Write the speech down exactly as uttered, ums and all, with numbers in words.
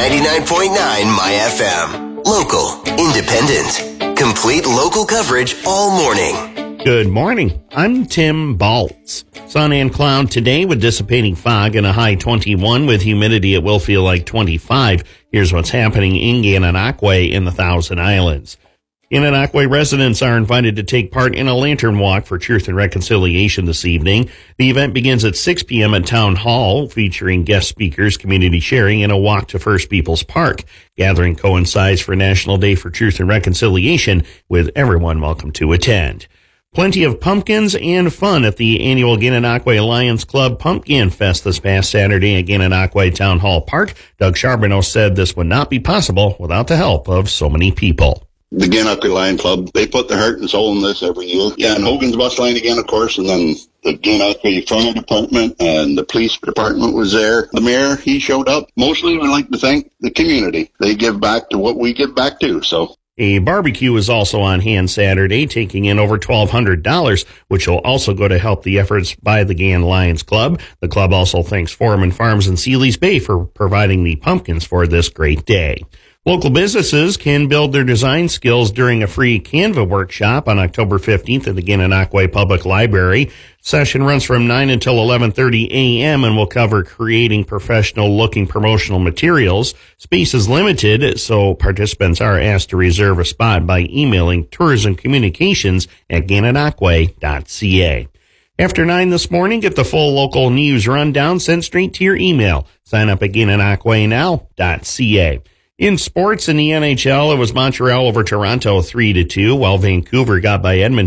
ninety-nine point nine My F M. Local, independent, complete local coverage all morning. Good morning. I'm Tim Baltz. Sun and cloud today with dissipating fog and a high twenty-one with humidity. It will feel like twenty-five. Here's what's happening in Gananoque in the Thousand Islands. Gananoque residents are invited to take part in a lantern walk for truth and reconciliation this evening. The event begins at six p.m. at Town Hall, featuring guest speakers, community sharing, and a walk to First Peoples Park. Gathering coincides for National Day for Truth and Reconciliation, with everyone welcome to attend. Plenty of pumpkins and fun at the annual Gananoque Lions Club Pumpkin Fest this past Saturday at Gananoque Town Hall Park. Doug Charbonneau said this would not be possible without the help of so many people. The Gananoque Lion Club, they put their heart and soul in this every year. Yeah, and Hogan's Bus Line again, of course, and then the Gananoque Fire Department and the police department was there. The mayor, he showed up. Mostly, we like to thank the community. They give back to what we give back to, so. A barbecue is also on hand Saturday, taking in over twelve hundred dollars, which will also go to help the efforts by the Gan Lions Club. The club also thanks Foreman Farms in Sealy's Bay for providing the pumpkins for this great day. Local businesses can build their design skills during a free Canva workshop on October fifteenth at the Gananoque Public Library. Session runs from nine until eleven thirty a.m. and will cover creating professional-looking promotional materials. Space is limited, so participants are asked to reserve a spot by emailing tourism communications at gananoque dot c a. After nine this morning, get the full local news rundown sent straight to your email. Sign up at gananoque now dot c a. In sports, in the N H L, it was Montreal over Toronto three to two, while Vancouver got by Edmonton